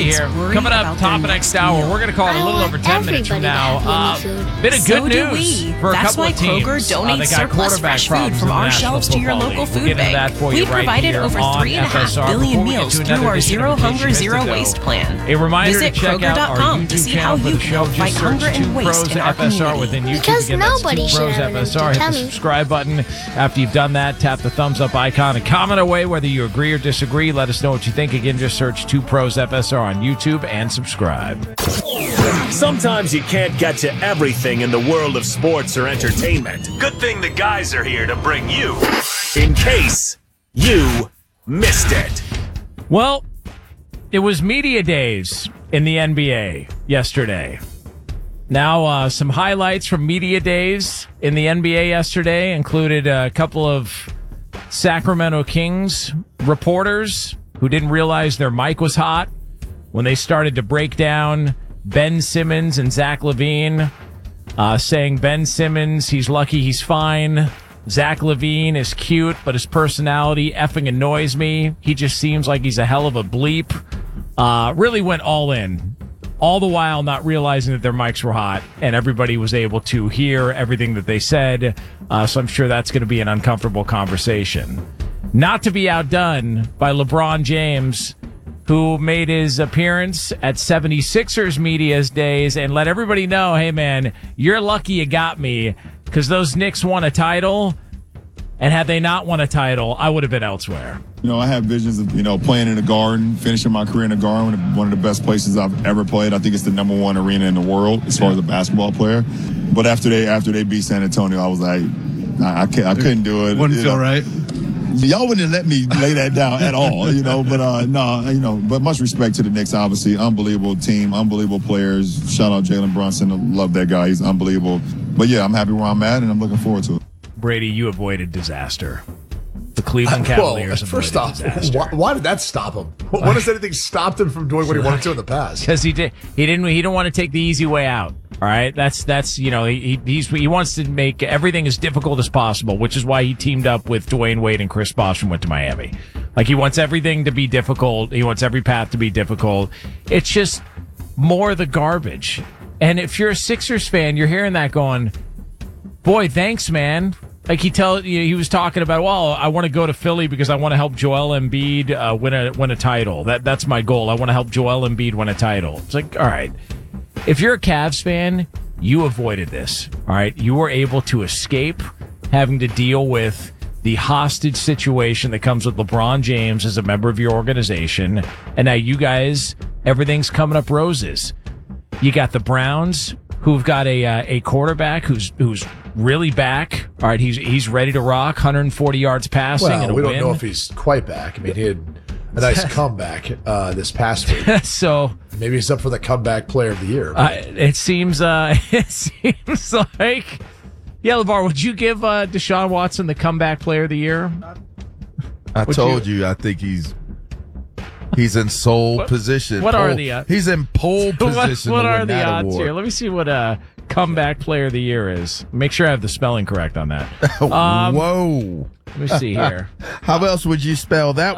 here. Coming up, top of next hour, we're going to call it a little over 10 minutes from now. Bit of good news for a couple of teams. That's why Kroger donates surplus fresh food from our shelves to your local food bank. We've provided over 3.5 billion meals through our Zero Hunger, Zero Waste plan. A reminder Visit to check out our Kroger.com YouTube to see channel how for you the show. can fight Just hunger search and 2 waste Pros in our FSR community. within YouTube. Because Again, that's nobody 2 should Pros have an FSR. Hit the tummy. subscribe button. After you've done that, tap the thumbs up icon and comment away whether you agree or disagree. Let us know what you think. Again, just search 2 Pros FSR on YouTube and subscribe. Sometimes you can't get to everything in the world of sports or entertainment. Good thing the guys are here to bring you in case you missed it. Well, it was media days in the NBA yesterday. Now, some highlights from media days in the NBA yesterday included a couple of Sacramento Kings reporters who didn't realize their mic was hot when they started to break down Ben Simmons and Zach LaVine, saying Ben Simmons, he's lucky he's fine. Zach LaVine is cute, but his personality effing annoys me. He just seems like he's a hell of a bleep. Really went all in. All the while not realizing that their mics were hot and everybody was able to hear everything that they said. So I'm sure that's going to be an uncomfortable conversation. Not to be outdone by LeBron James, who made his appearance at 76ers Media's Days and let everybody know, hey, man, you're lucky you got me because those Knicks won a title. And had they not won a title, I would have been elsewhere. You know, I have visions of, playing in the Garden, finishing my career in the Garden, one of the best places I've ever played. I think it's the #1 arena in the world as far as a basketball player. But after they beat San Antonio, I was like, I couldn't do it. Wouldn't feel right. Y'all wouldn't have let me lay that down at all, but much respect to the Knicks, obviously. Unbelievable team, unbelievable players. Shout out Jalen Brunson. I love that guy. He's unbelievable. But yeah, I'm happy where I'm at and I'm looking forward to it. Brady, you avoided disaster. The Cleveland Cavaliers first off, disaster. why did that stop him? What has anything stopped him from doing what he wanted to in the past? Because he didn't want to take the easy way out. All right, he wants to make everything as difficult as possible, which is why he teamed up with Dwayne Wade and Chris Bosh and went to Miami. Like, he wants everything to be difficult. He wants every path to be difficult. It's just more of the garbage. And if you're a Sixers fan, you're hearing that going, boy, thanks, man. Like he was talking about, well, I want to go to Philly because I want to help Joel Embiid win a title. That's my goal. I want to help Joel Embiid win a title. It's like, all right, if you're a Cavs fan, you avoided this. All right, you were able to escape having to deal with the hostage situation that comes with LeBron James as a member of your organization, and now you guys, everything's coming up roses. You got the Browns, who've got a quarterback who's really back. All right, he's ready to rock, 140 yards passing and a we win. don't know if he's quite back. I mean, he had a nice comeback this past week. So maybe he's up for the comeback player of the year. It seems like, yeah, LeVar, would you give Deshaun Watson the comeback player of the year? I told you, I think he's in sole position. What are the odds? He's in pole position. What to are win the that odds award. here? Let me see what comeback player of the year is. Make sure I have the spelling correct on that. Whoa. Let me see here. How else would you spell that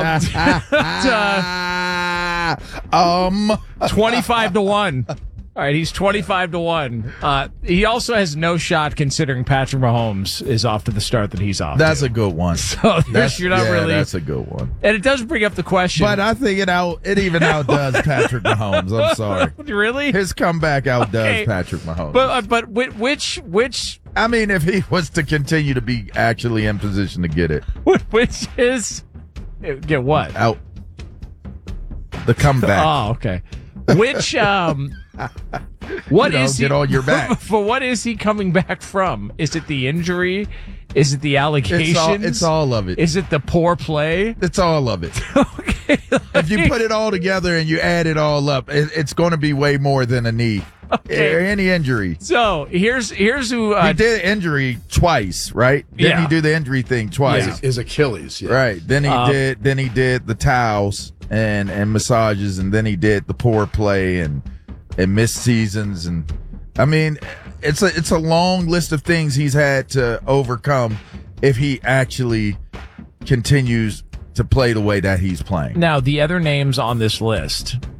one? 25-1. All right, he's 25-1. He also has no shot considering Patrick Mahomes is off to the start that he's off. That's a good one. So you're not really. That's a good one. And it does bring up the question. But I think it even outdoes Patrick Mahomes. I'm sorry. Really? His comeback outdoes Patrick Mahomes. But which? I mean, if he was to continue to be actually in position to get it, which is get what out the comeback. Oh, okay. Which what is he? Get on your back. For what is he coming back from? Is it the injury? Is it the allegations? It's all of it. Is it the poor play? It's all of it. Okay. If you put it all together and you add it all up, it's going to be way more than a knee. Okay. Any injury. So here's who he did injury twice, right? Didn't he do the injury thing twice? Yeah. His Achilles, yeah. Right. Then he did the towels and massages, and then he did the poor play and missed seasons, and I mean, it's a long list of things he's had to overcome if he actually continues to play the way that he's playing. Now, the other names on this list